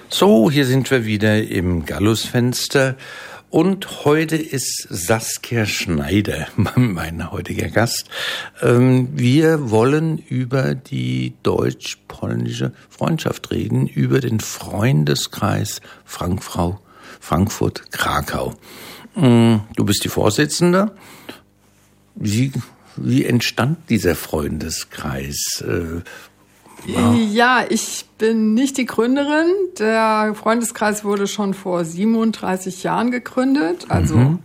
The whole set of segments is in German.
So, hier sind wir wieder im Gallusfenster und heute ist Saskia Schneider mein heutiger Gast. Wir wollen über die deutsch-polnische Freundschaft reden, über den Freundeskreis Frankfurt-Krakau. Du bist die Vorsitzende. Wie entstand dieser Freundeskreis? Ja, ich bin nicht die Gründerin. Der Freundeskreis wurde schon vor 37 Jahren gegründet, also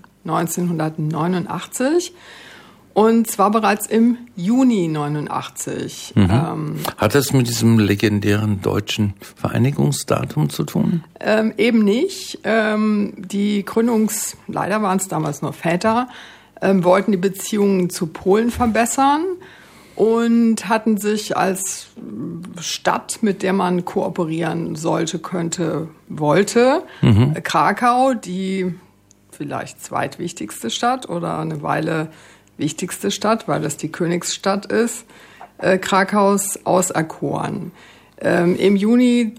1989. Und zwar bereits im Juni 89. Hat das mit diesem legendären deutschen Vereinigungsdatum zu tun? Eben nicht. Die leider waren es damals nur Väter, wollten die Beziehungen zu Polen verbessern und hatten sich als Stadt, mit der man kooperieren wollte, Krakau, die vielleicht zweitwichtigste Stadt oder eine Weile wichtigste Stadt, weil es die Königsstadt ist, Krakaus auserkoren. Im Juni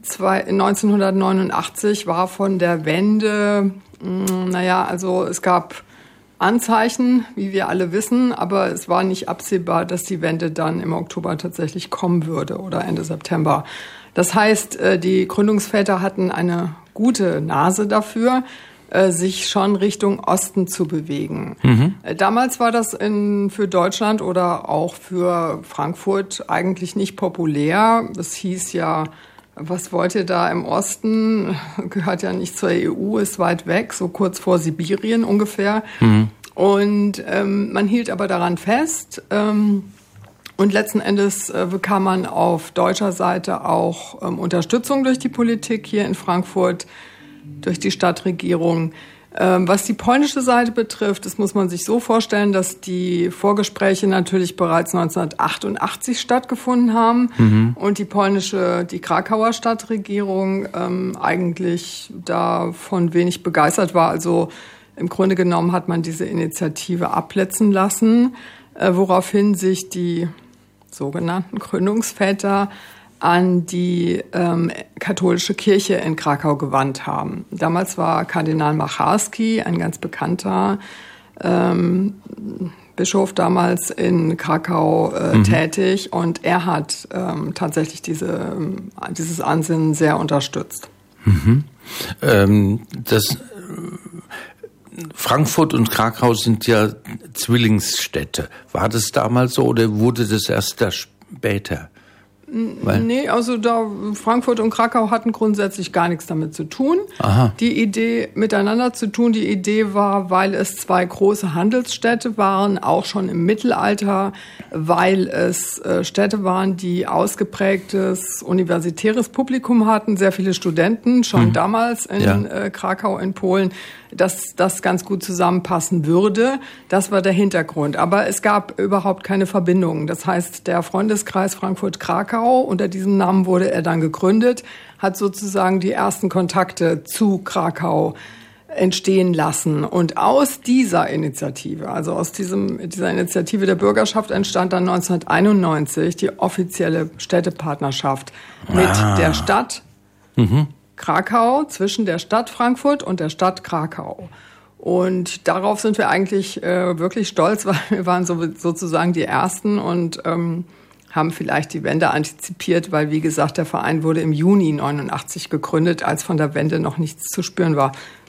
1989 war von der Wende, es gab Anzeichen, wie wir alle wissen, aber es war nicht absehbar, dass die Wende dann im Oktober tatsächlich kommen würde oder Ende September. Das heißt, die Gründungsväter hatten eine gute Nase dafür, sich schon Richtung Osten zu bewegen. Damals war das für Deutschland oder auch für Frankfurt eigentlich nicht populär. Es hieß ja, was wollt ihr da im Osten? Gehört ja nicht zur EU, ist weit weg, so kurz vor Sibirien ungefähr. Und man hielt aber daran fest. Und letzten Endes bekam man auf deutscher Seite auch Unterstützung durch die Politik hier in Frankfurt, durch die Stadtregierung. Was die polnische Seite betrifft, das muss man sich so vorstellen, dass die Vorgespräche natürlich bereits 1988 stattgefunden haben und die Krakauer Stadtregierung eigentlich davon wenig begeistert war. Also im Grunde genommen hat man diese Initiative abblitzen lassen, woraufhin sich die sogenannten Gründungsväter an die katholische Kirche in Krakau gewandt haben. Damals war Kardinal Macharski, ein ganz bekannter Bischof damals in Krakau tätig, und er hat tatsächlich dieses Ansinnen sehr unterstützt. Frankfurt und Krakau sind ja Zwillingsstädte. War das damals so oder wurde das erst da später? Nee, also Frankfurt und Krakau hatten grundsätzlich gar nichts damit zu tun. Die Idee miteinander zu tun, die Idee war, weil es zwei große Handelsstädte waren, auch schon im Mittelalter, weil es Städte waren, die ausgeprägtes universitäres Publikum hatten, sehr viele Studenten, schon damals in Krakau in Polen, dass das ganz gut zusammenpassen würde. Das war der Hintergrund. Aber es gab überhaupt keine Verbindungen. Das heißt, der Freundeskreis Frankfurt-Krakau, unter diesem Namen wurde er dann gegründet, hat sozusagen die ersten Kontakte zu Krakau entstehen lassen. Und aus dieser Initiative, also aus dieser Initiative der Bürgerschaft, entstand dann 1991 die offizielle Städtepartnerschaft mit der Stadt Krakau, zwischen der Stadt Frankfurt und der Stadt Krakau. Und darauf sind wir eigentlich wirklich stolz, weil wir waren sozusagen die Ersten und haben vielleicht die Wende antizipiert, weil, wie gesagt, der Verein wurde im Juni 89 gegründet, als von der Wende noch nichts zu spüren war.